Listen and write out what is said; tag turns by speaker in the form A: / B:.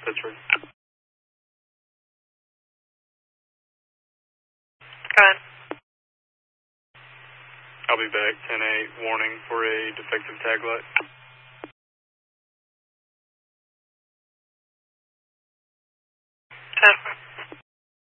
A: Pittsburgh.
B: Go ahead.
A: I'll be back. 10-8, warning for a defective tag light.
B: 10.